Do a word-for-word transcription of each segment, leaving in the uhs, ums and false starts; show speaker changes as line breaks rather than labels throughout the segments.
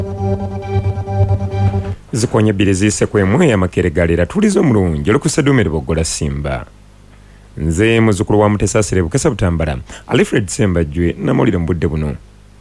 Zikonye bbiri ziyise kwemu ey'amakeregalera tuliza omulungi olukusedumere boggola Simba. Nze muzzukulu wa Mutesasire Bukesa Butambala Alfred Sembajjwe namulire mu budde buno.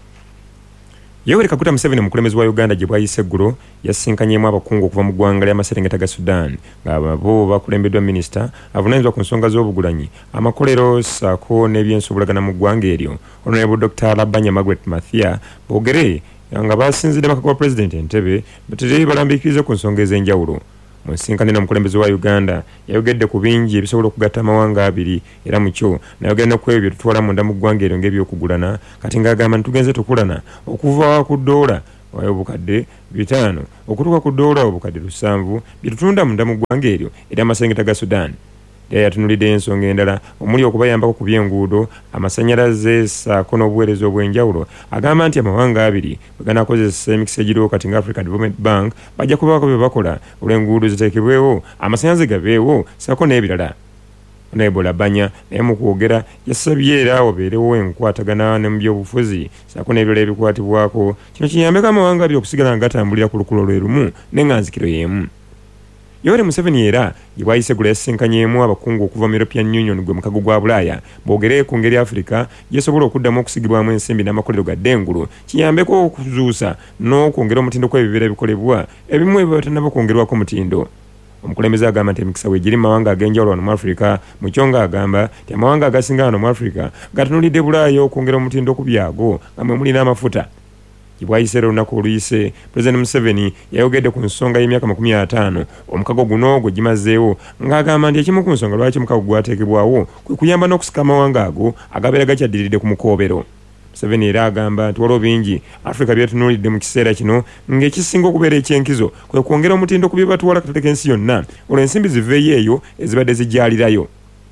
Yoweri Kaguta Museveni omukulembeze wa Uganda gye bwayise eggulo yasinkanyeemu abakungu okuva mu ggwanga ly'amaserengeta ga Sudan nga bo bakulembeddwa minisita avunaanyizibwa ku nsonga z'obugulanyi amakolero ssaako n'ebyensobolagana mu ggwanga eryo Honorable Doctor Labanya Margaret Mathia boogere nga basinzidde bakaka wa President Entebbe batera balambikirize ku nsonga ez'enjawulo. Mu nsinkano omukulembeze wa Uganda yayogedde ku bingi ebisobola okugatta amawanga abiri era mu kyo nayogera ku ebyo tutwala munda mu ggwanga eryo ng'ebyokugulana kati ng'agamba ntugenze tukulana okuva ku ddoola obukadde bitaano okutuuka ku ddoola obukadde lusanvu bye tutunda munda mu ggwanga eryo era amasengeta ga Sudan. Yatunulidde ensonga endala omuli okubayambako ku by'enguudo amasannyalaze ssaako n'obuweereza obw'enjawulo agamba nti amawanga abiri bwe ganaakozesa emikisa egiriwo kati nga Africa Development Bank bajja kubaako bye bakola olw'enguudo ziteekebwewo amasannyalaze gabeewo ssaako n'ebirala. Honorable Labanya naye mu kwogera yasabye era wabeerewo enkwatagana ne mu by'obufuzi ssaako n'ebirala ebikwatibwako kino kiyambeko amawanga abiri okusigala nga gatambulira ku lukulo lwe lumu n'enganzikiro y'emu. Yoweri Museveni era gye bwayise eggulo yasinkanyeemu abakungu okuva mu European Union gwe mukago gwa Bulaaya boogere ku ngeri Africa yesobola okuddamu okusigibwamu ensimbi n'amakolero ga ddengulu kiyambeko okuzuusa n'okwongera omutindo kw'ebibira ebikolebwa ebimu ebyo batannaba kwongerwako mutindo. Omukulembeze agamba nti emikisa weegiri mu mawanga ag'enjawulo wano mu Africa mu kyo ng'agamba nti amawanga agasinga wano mu Africa gatunulidde Bulaaya okwongera omutindo ku byago nga mwe muli n'amafuta. Bwayise olunaku oluyise President Museveni yayogedde ku nsonga y'emyaka makumi ataano omukago guno gwe gimazeewo ng'agamba nti ekimu ku nsonga lwaki omukago gwateekebwawo kwe kuyamba n'okusika amawanga ago agabeera gakyaddiridde ku mukoobero. Museveni era agamba nti waliwo bingi Africa byetunuulidde mu kiseera kino ng'ekisinga okubeera ekyenkizo kwe kwongera omutindo ku bye batwala katale k'ensi yonna olwo ensimbi ziveeyo eyo ezibadde zijjaalirayo.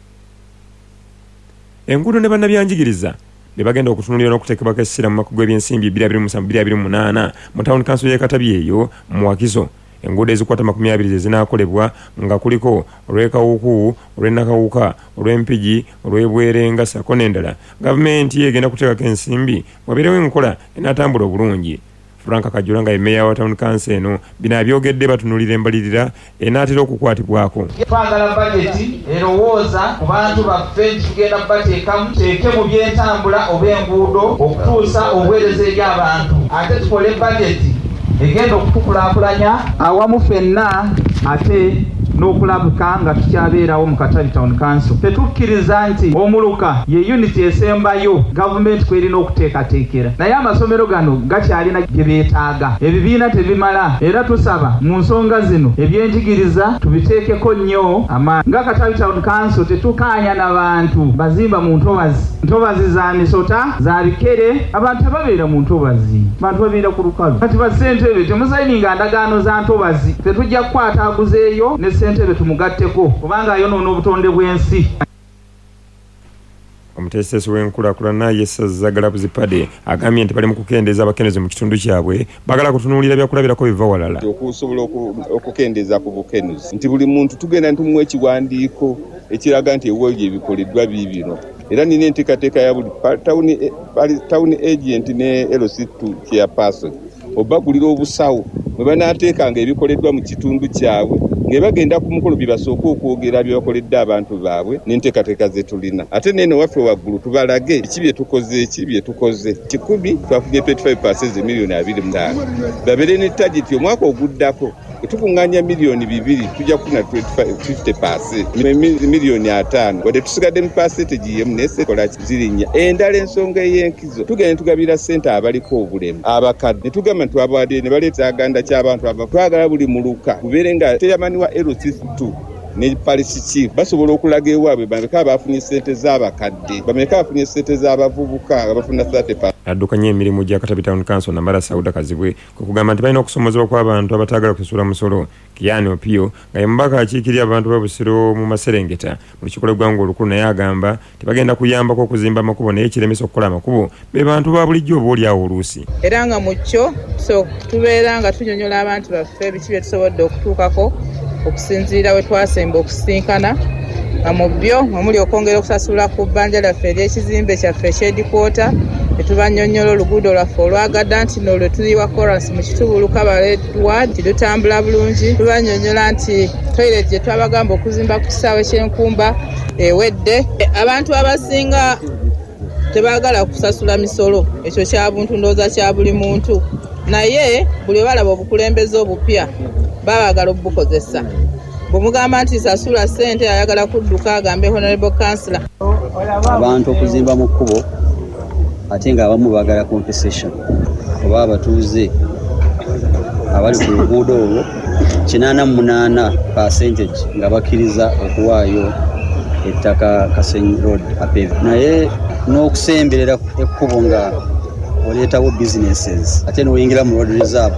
Enguudo ne bannabyanjigiriza be bagenda okutunulira n'okuteekebwako essira mu makugo ebyensimbi bbiri abiri mu musanvu bbiri abiri mu munaana mu Town Council y'e Katabi eyo mu Wakiso. Enguudo ezikwata makumi abiri ze zinaakolebwa nga kuliko olw'ekawuku olw'ennakawuka olw'empigi olw'ebwerenga ssaako n'endala. Gavumenti egenda kuteekako ensimbi wabeerewo enkola enaatambula obulungi. Frank Kajula nga ye meeya wa Town Council eno bino abyogedde batunulira embalirira enaatera okukwatibwako.
Twagala bajeti erowooza ku bantu baffe tugenda kubateekamu teeke mu by'entambula obw'enguudo okutuusa obuweereza eri abantu ate tukole bajeti egenda okutukulaakulanya awamu ffenna ate n'okulabika nga tukyabeerawo mu Katabi Town Council. Tetukkiriza nti omuluka ye unity esembayo gavumenti kw'erina okuteekateekera naye amasomero gano gakyalina bye beetaaga ebibiina tebimala era tusaba mu nsonga zino ebyenjigiriza tubiteekeko nnyo amaanyi. Nga Katabi Town Council tetukaanya n'abantu bazimba mu ntobazi ntobazi za misota za bikere abantu ababeera mu ntobazi abantu babeera ku lukalu kati basentebe temusayininga ndagaano za ntobazi tetujja kukwataaguzeeyo ne ssentebe tumugatteko kubanga ayonoona obutonde bw'ensi.
Omuteesesi w'enkulaakulana yessaza Galabuzi Pade agambye nti bali mu kukendeeza abakenezi mu kitundu kyabwe bagala kutunuulira byakulabirako biva walala.
Okusobola okukendeeza ku bukenuzi nti buli muntu tugenda ntumuwa ekiwandiiko ekiraga nti eweebyo ebikoleddwa biibino era nina enteekateeka ya buli town agent ne L C two chairperson obagulira obusawo bwe banaateekanga ebikoleddwa mu kitundu kyabwe ng'ebagenda ku mukolo bye basooka okwogera bye bakoledde abantu baabwe n'enteekateeka ze tulina ate neno waffe waggulu tubalage eki bye tukoze eki bye tukoze kikumi twafunye twenty-five percent miliyoni abiri mu ttaano babeere ne tageti omwaka oguddako tukuŋŋaanya miliyoni bibiri tujja kufuna fifty percent miliyoni ataano wadde tusigadde mu percentage yemu nesekola zirinnya endala ensonga ey'enkizo tugenda tugabira ssente abaliko obulemu abakadde ne tugamba nti abawadde ne baleeta aganda ky'abantu aba twagala buli muluka kubeere nga teyamani wa L C two ne Parish Chief basobola okulaga ewaabwe bameka bafunye ssente z'abakadde bameka bafunye ssente z'abavubuka abafuna thirty percent.
Addukanya emirimu gya Katabi Town Council Namara Sauda Kazibwe kwe kugamba nti balina okusomozebwa kw'abantu abataagala kusula musolo. Kiani Opio nga ye mubaka akiikirira abantu b'Obusiro mu Maserengeta mu lukiiko lw'eggwanga olukulu naye agamba tebagenda kuyambako okuzimba amakubo naye ekiremesa okukola amakubo be bantu ba bulijjo oba oliawo oluusi.
Era nga mu kyo tubeera nga tunyonyola abantu baffe biki bye tusobodde okutuukako okusinziira we twasemba okusisinkana nga mu byo omuli okwongera okusasula ku bbanja lyaffe ery'ekizimbe kyaffe eky'edikwota Etubanyonnyola oluguudo lwaffe olwagadda nti no lwe tuli wa chorus mu kitubulu Kabale ward tilutambula bulungi. Tubanyonnyola nti toilet gye twabagamba okuzimba ku kisaawe ky'enkumba ewedde. Abantu abasinga tebaagala kusasula misolo, ekyo kya buntu ndooza kya buli muntu, naye buli balaba obukulembeze obupya babaagala obukozesa. Bw'omugamba nti sasula ssente ayagala kudduka agambe honorable councillor.
Abantu okuzimba mu kkubo ate nga abamu baagala compensation oba abatuuze abali ku luguudo olwo kinaana mu munaana percentage nga bakkiriza okuwaayo ettaka Kasenyi road apave, naye n'okusemberera ekkubo nga oleetawo businesses ate n'oyingira mu road reserve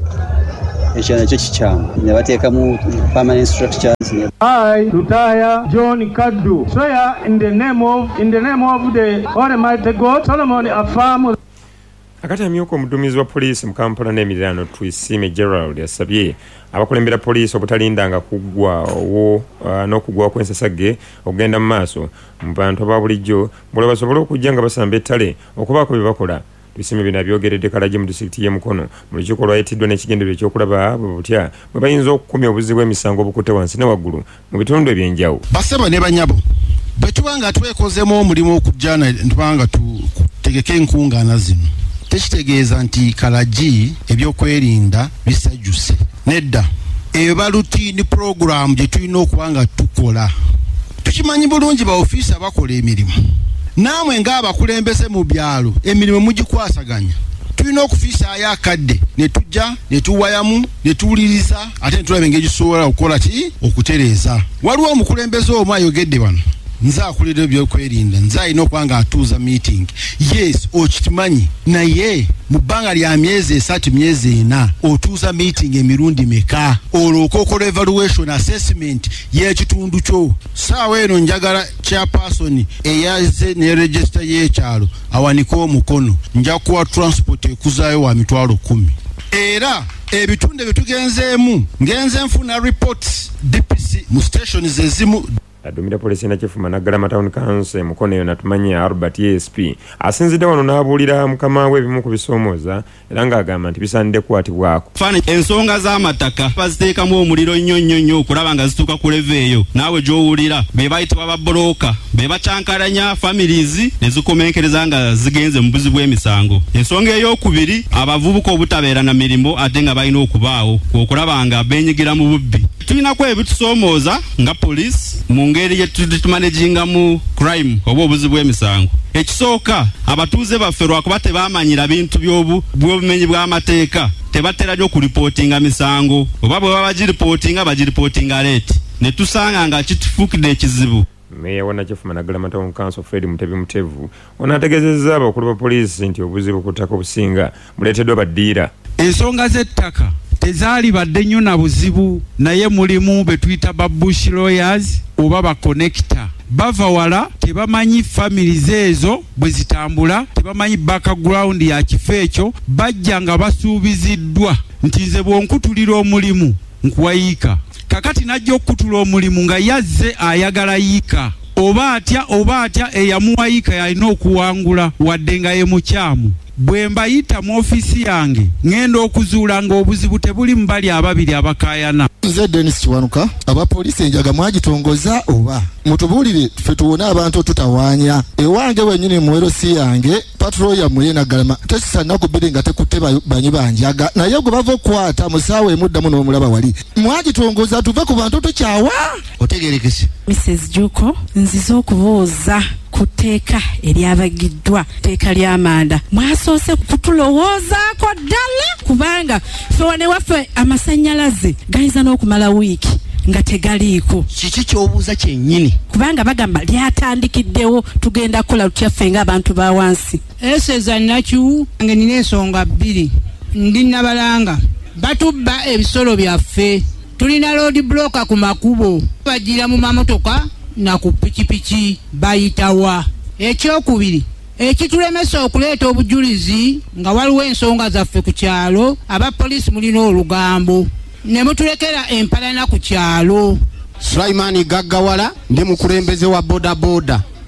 ekyo nakyo kikyamu ne bateekamu permanent structures.
I, Lutaya John Kaddu, swear in the name of in the name of the Almighty God, Solomon affirm.
Akati amyuka omuduumizi wa poliisi mu Kampala n'emiriraano Twisime Gerald yasabye abakulembera poliisi obutalindanga kuggwawo uh, n'okuggwawo kw'ensasage okugenda mu maaso mu bantu aba bulijjo bwe basobole okujja nga basamba ettale okubaako bye bakola. Twisime bino abyogeredde Kalagi mu disitulikiti y'e Mukono mu lukiiko lwayitiddwa n'ekigendererwa ekyokulaba bwe butya bwe bayinza okukumya obuzibu bw'emisango obukutte wansi ne waggulu mu bitundu ebyenjawulo.
Basebo ne banyabo bwe tuba nga twekozemu omulimu okujjana tuba nga tutegeka enkungaana zino tekitegeeza nti Kalagi ebyokwerinda bisajjuse. Nedda, eba routine program gye tulina okuba nga tukola. Tukimanyi bulungi ba ofiisi abakola emirimu. Naamwe ng'abakulembeze mu byalo emirimu mugikwasaganya. Tulina okufiisaayo akadde ne tujja ne tuwayamu ne tuwuliriza ate ne tulaba engeri gisobola okukola ki okutereeza. Waliwo omukulembeze omu ayogedde wano nze akulira ebyokwerinda nze alina okuba nga atuuza meeting. Yes, okitimanyi naye mu bbanga lya myezi esatu myezi ena otuuza meeting emirundi meka olwoka okola evaluation assessment y'ekitundu kyo. Saawa eno njagala chairperson eyaze ne register y'ekyalo awanika omukono nja kuwa transport ekuzaayo wa mitwalo kumi. Era ebitundu bye tugenzeemu ngenze nfuna reports D P C mu stations ezimu.
Adumira polisi na chifu Managala Town Council Mukono yo natumanya Albert E S P asinzidde wano n'abuulira mukama we bimu ku bisomooza era ng'agamba nti bisaanidde kukwatibwako.
Fane ensonga z'amataka baziteekamu omuliro nnyo nnyo nnyo okulaba nga zituuka ku leve eyo naawe gy'owulira be bayitibwa babbulooka be bacyankalanya families ne zikomenkereza nga zigenze mu buzibu bw'emisango. Ensonga ey'okubiri abavubuka obutabeera na mirimu ate nga balina okubaawo okulaba nga beenyigira mu bubbi. Tulinako ebitusomooza nga police mu ngeri ye tumanejinga mu crime oba obuzibu bw'emisango. Ekisooka abatuuze baffe lwakuba tebamanyira bintu by'obu bw'obumenyi bw'amateeka tebatera nnyo kuripotinga misango oba bwe baba bagiripotinga bagiripotinga late ne tusanga nga kitufuukidde ekizibu.
Meya wa Nakifu Managala Town Council Fred Mutebi Mutevu onaategeezezza abakulu ba poliisi nti obuzibu ku ttaka obusinga buleeteddwa baddiira.
Ensonga z'ettaka tezaali badde nnyo na buzibu naye mulimu be tuyita ba bush lawyers oba ba connector bava wala tebamanyi families ezo bwe zitambula tebamanyi background ya kifo ekyo bajja nga basuubiziddwa nti nze bw'onkutulira omulimu nkuwayiika kakati najja okutula omulimu nga yazze ayagala yiika oba atya oba atya eyamuwayiika yalina okuwangula wadde nga ye mukyamu. Bwe mbayita mu ofisi yange ngenda okuzuula nga obuzibu tebuli mu bali ababiri abakaayana.
Nze Dennis Kiwanuka abapoliisi enjaga mwagitongoza oba mutubuulire ffe tuwona abantu tutawaanya ewange wennyini muwero si yange patrol yammwe nagalama tesisa nnaku bbiri nga tekutte banyi banjaga naye gwe bava okukwata mu ssaawa emuddamu n'omulaba wali mwagitongoza tuve ku bantu tukyawa otegerekese.
Missus Juko nziza okubuuza ku tteeka eryabagiddwa tteeka ly'amanda mwasoose kutulowoozaako ddala kubanga ffe wane waffe amasannyalaze gayinza n'okumala wiiki nga tegaliiko.
Kiki ky'obuuza kyennyini?
Kubanga bagamba lyatandikiddewo tugenda kukola lutyaffe ng'abantu ba wansi.
Eseza Nakyu nge nina ensonga bbiri ndi Nabalanga batubba ebisolo byaffe tulina road blocker ku makubo bagira mu mamotoka na ku pikipiki bayitawa. Ekyokubiri ekitulemesa okuleeta obujulizi nga waliwo ensonga zaffe ku kyalo abapoliisi mulina olugambo ne mutulekera empalana ku kyalo.
Sulaimani Gaggawala ndi mukulembeze wa boda boda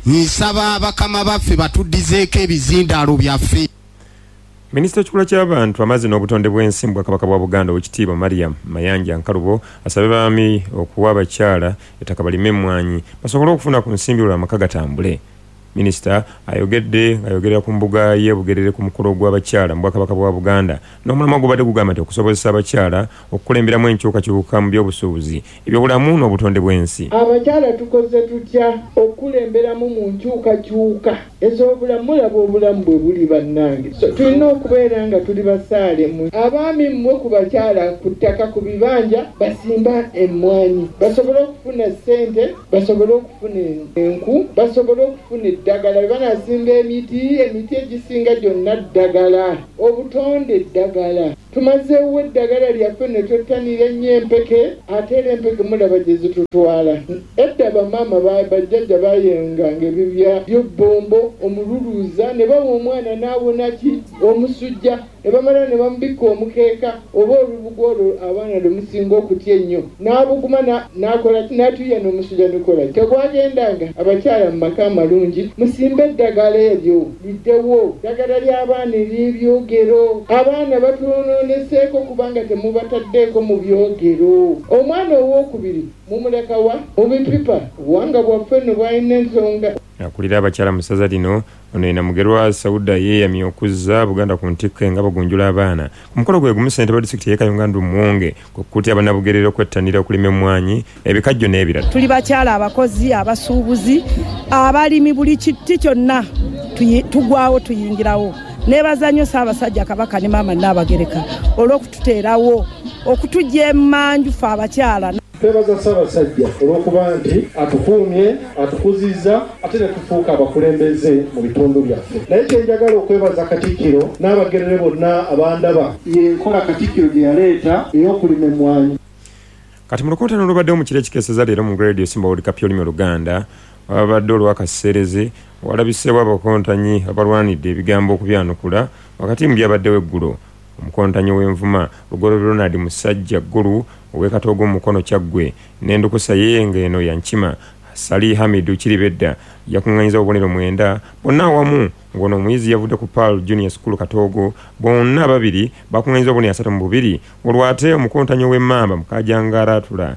nsaba bakama baffe batuddizeeko ebizindaalo byaffe.
Minisita w'ekikula ky'abantu amazzi n'obutonde bw'ensi mu Bwakabaka bwa Buganda Oweekitiibwa Mariam Mayanja Nkalubo asabye baami okuwa abakyala ettaka balime emmwanyi basobole okufuna ku nsimbi olwo amaka gatambule. Minisita ayogedde ayogerera ku mbuga ye Bugerere ku mukolo gw'abakyala mu Bwakabaka bwa Buganda n'omulamwa gubadde gugamba nti okusobozesa abakyala okukulemberamu enkyukakyuka mu by'obusuubuzi ebyobulamu n'obutonde bw'ensi.
Abakyala tukoze tutya okulemberamu mu nkyukakyuka ez'obulamu laba obulamu bwe buli bannange. So, tulina okubeera nga tuli basaalemu. Abaami mmwe ku bakyala ku ttaka ku bibanja basimba emmwanyi basobole okufuna ssente, basobole okufuna enku, basobole okufuna eddagala. Banasimba emiti, emiti egisinga gyonna ddagala, obutonde eddagala. Tumazeewo eddagala lyaffe ne twettanira ennyo empeke, ate era empeke mulaba gye zitutwala. Edda bamaama bajjajja bayenganga ebibya by'obbombo omululuuza ne bawa omwana n'awona ki omusujja ne bamala ne bamubikka omukeeka oba olubugo olwo abaana lwe musinga okutya ennyo n'abuguma n'akola n'atuya n'omusujja n'okola tegwagendanga. Abakyala mu maka amalungi musimbe eddagala eryo liddewo, ddagala ly'abaana ery'ebyogero. Abaana batwononeseeko kubanga temubataddeeko mu byogero. Omwana owookubiri mumulekawa mu bipipa buwanga bwaffe ne bwalina ensonga.
Akulira abakyala mu ssaza lino ono ena Mugerwa Sauda yeeyamye okuzza Buganda ku ntikko nga bagunjula abaana. Ku mukolo gwe gumu ssentebe wa disitulikiti y'e Kayunga Ndu Muwonge okukuutira Bannabugerere okwettanira okulima emmwanyi ebikajjo n'ebirala.
Tuli bakyala abakozi abasuubuzi abalimi buli kiti kyonna tugwawo tuyingirawo. Nebaza nnyo Ssaabasajja Kabaka ne Maama Nnaabagereka olw'okututeerawo okutujja emmanju ffe abakyala.
Twebaza Ssaabasajja olw'okuba nti atukuumye, atukuzizza ate ne tufuuka abakulembeze mu bitundu byaffe. Naye kyenjagala okwebaza Katikkiro n'Abagerere bonna abandaba y'enkola Katikkiro gye yaleeta ey'okulima emmwanyi.
Kati mu lukontana olubaddewo mu kiro ekikeeseza leero mu Radio Simba World Cup y'olulimi Oluganda wabadde olw'akaseerezi walabiseewo abakontanyi abalwanidde ebigambo okubyanukula wakati mu byabaddewo eggulo. Omukontanyi w'envuma Lugoloobe Ronald Musajja Ggulu ow'ekatoogo mu mukono Kyaggwe n'endukusa y'enga eno ya Nkima Sali Hamidu Kiribedda yakunganyiza obubonero mwenda bonna awamu ng'ono omuyizi yavudde ku Pearl Junior School Katoogo bonna babiri bakunganyiza obubonero asatu mu bubiri olwo ate omukontanyi w'Emmamba Mukajangara Atula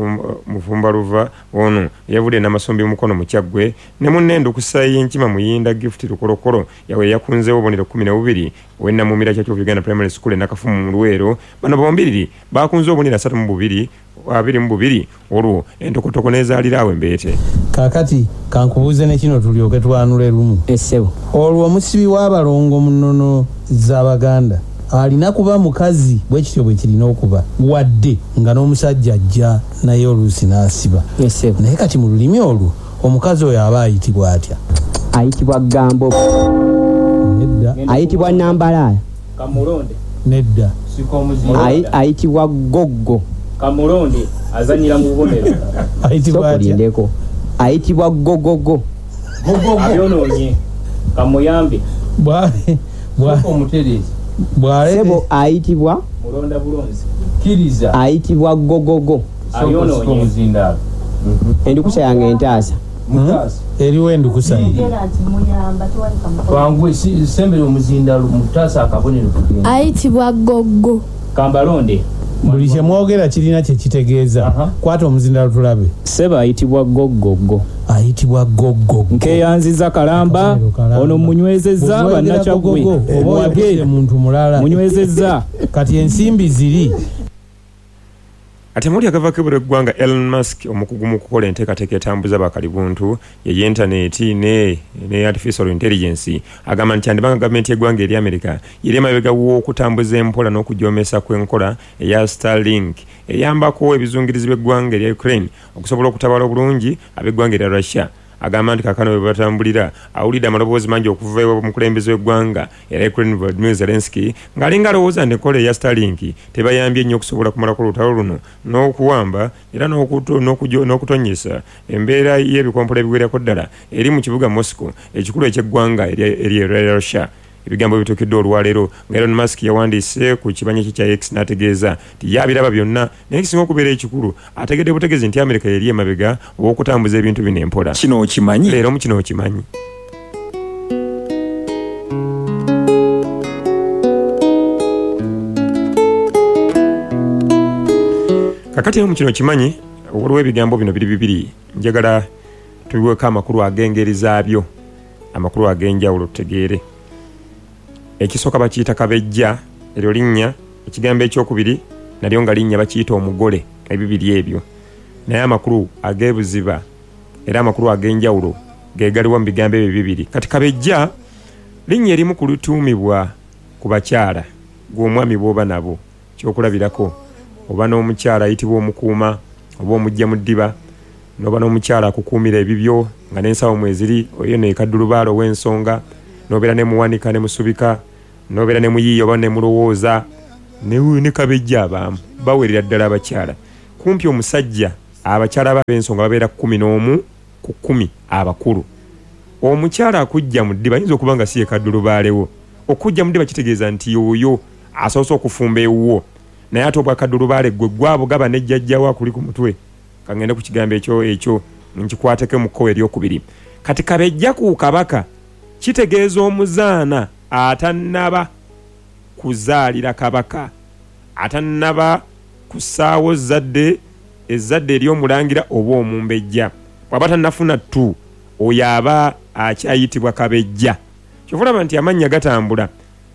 Mufumba Luva ono yavudde n'amasombi mu mukono mu Kyaggwe ne munne endukusa y'Enkima Muyinda Gift Lukolokolo yawe yakunzeewo obubonero kkumi na bubiri ow'Ennamumira Church of Uganda Primary School e Nakafumu mu Luweero bano bombiriri bakunze obubonero asatu mu bubiri abiri mu bubiri olwo entokotoko n'ezaaliraawo embeete.
Kaakati kankubuuze ne kino tulyoke twanule lumu. Essebo olwo omusibi w'abalongo mu nnono z'Abaganda alina kuba mukazi bwe kityo bwe kirina okuba wadde nga n'omusajja ajja naye oluusi n'asiba. Essebo naye kati mu lulimi olwo omukazi oyo aba ayitibwa atya?
Ayitibwa Gambo.
Nedda.
Ayitibwa Nambalaaya.
Kamulonde. Nedda.
Ay- ayitibwa Goggo.
Kamulonde azanyira mu bubonero. Ayitibwa atya?
Ndeko. Ayitibwa Gogogo.
Gogogo. Abyononye. Kamuyambe. Bwale. Bwa omuterezi. Bwale.
Sebo ayitibwa
Mulonda Bulonzi. Kiriza.
Ayitibwa Gogogo.
Abyononye muzindalo.
Endukusa yange entaasa.
Mutaasa. Eriwe endukusa. Twangwe sembere omuzindalo mutaasa akabonero kugenda.
Ayitibwa Goggo.
Kambalonde. Buli kye mwogera kirina kye kitegeeza. Kwata omuzindalo tulabe.
Seba ayitibwa Goggogo.
Ayitibwa Goggogo.
Nkeyanziza Kalamba ono munywezezza Bannakyagwe obwage
muntu mulala
munywezezza
kati ensimbi ziri.
Ate muli agavako eggwanga Elon Musk omukugu mu kukola enteekateeka etambuza bakalibuntu ye intaneti ne ne artificial intelligence agamba nti andibanga gavumenti y'eggwanga eri America yeri emabega w'okutambuza empola n'okujomesa kw'enkola eya Starlink eyambako ebizungirizi by'eggwanga erya Ukraine okusobola okutabala obulungi ab'eggwanga erya Russia. Agamba nti kakano bwe batambulira awulidde amaloboozi mangi okuva ewa omukulembeze w'eggwanga era Ukraine Volodymyr Zelensky ng'alinga alowooza nti enkola eya Starlink tebayambye nnyo okusobola kumalako olutalo luno n'okuwamba era n'okutonyesa embeera y'ebikompola ebiwerako ddala eri mu kibuga Moscow ekikulu eky'eggwanga eri Russia. ebigambo bituukiddwa olwaleero nga Elon Musk yawandiise ku kibanja kye kya X n'ategeeza nti yabiraba byonna naye kisinga okubeera ekikulu ategedde butegeezi nti Amerika yeri emabega olw'okutambuza ebintu bino empola.
Kino okimanyi?
Leero mu kino okimanyi. Kakati mu kino kimanyi waliwo ebigambo bino biri bibiri njagala tubiweeko amakulu ag'engeri zaabyo, amakulu ag'enjawulo tutegeere. Ekisooka bakiyita kabejja, eryo linnya. Ekigambo ekyokubiri nalyo nga linnya bakiyita omugole, ebibiri ebyo. Naye amakulu ag'ebuziba era amakulu ag'enjawulo ge galiwo mu bigambo ebyo bibiri. Kati kabejja linnya erimu ku lutuumibwa ku bakyala gw'omwami bw'oba nabo, kyokulabirako oba n'omukyala ayitibwa omukuuma oba omujja mu ddiba, n'oba n'omukyala akukuumira ebibyo nga n'ensawo mweziri, oyo ne kaddulubaalo w'ensonga, n'obeera ne muwanika ne musubika, n'obeera ne muyiiya oba ne mulowooza, ne kabejja abaamu bawerera ddala abakyala. Kumpi omusajja abakyala b'ab'ensonga babeera kkumi n'omu ku kkumi abakulu. Omukyala akujja mu ddiba ayinza okuba nga si ye kaddulubaalewo. Okujja mu ddiba kitegeeza nti oyo asoose okufumba ewuwo, naye ate obwakaddulubaale gwe gwabo gaba ne jjajjawo akuli ku mutwe. Kangende ku kigambo ekyo ekyo nkikwateko mu kkowe eryokubiri. Kati kabejja ku kabaka kitegeeza omuzaana atannaba kuzaalira kabaka, atannaba ku ssaawo zadde ezzadde ery'omulangira oba omumbejja. Bw'aba tannafuna ttu oyo aba akyayitibwa kabejja. Kyovulaba nti amannya gatambula,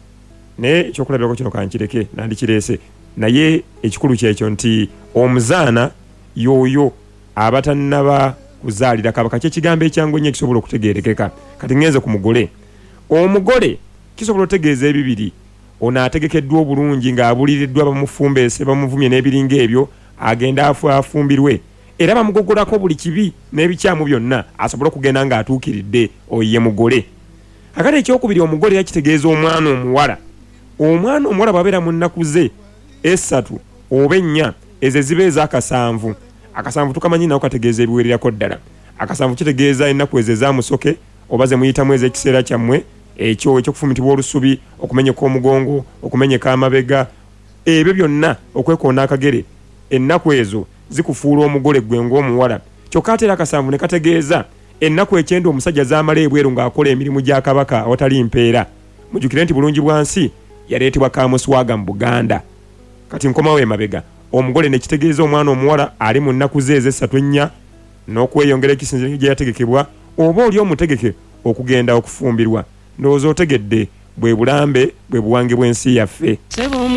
naye ekyokulabirako kino kankireke nandikireese, naye ekikulu kyekyo nti omuzaana yoyo abatannaba kuzaalira kabaka. Kyekigambo ekyangu ennyo ekisobola okutegeerekeka. Kati ngenze ku mugole. Omugole kisobola otegeeza ebibiri. Ono ategekeddwa obulungi ng'abuliriddwa bamufumbeese bamuvumye n'ebiringa ebyo, agenda afu afumbirwe era bamugogolako buli kibi n'ebikyamu byonna asobola okugenda ng'atuukiridde, oyo ye mugole. Akati ekyokubiri, omugole yakitegeeza omwana omuwala. Omwana omuwala bw'abeera mu nnaku ze essatu oba ennya, ezo ziba ez'akasanvu. Akasanvu tukamanyi nawo kategeeza ebiwererako ddala. Akasanvu kitegeeza ennaku ezo ez'amusoke oba ze muyitamu ez'ekiseera kyammwe ekyo ekyokufumitibwa olusubi, okumenyeka omugongo, okumenyeka amabega, ebyo byonna okwekoona akagere. Ennaku ezo zikufuula omugole gwe ng'omuwala. Kyokka ate era akasanvu ne kategeeza ennaku ekyenda omusajja zaamala ebweru ng'akola emirimu gya kabaka awatali mpeera. Mujjukire nti bulungi bwansi yaleetebwa Kaamuswaga mu Buganda. Kati nkomawo emabega. Omugole ne kitegeeza omwana omuwala ali mu nnaku ze ez'essatu ennya n'okweyongera ekisinziiro gye yategekebwa oba oli omutegeke okugenda okufumbirwa. Ndowooza otegedde bwe bulambe bwe buwange bw'ensi yaffe.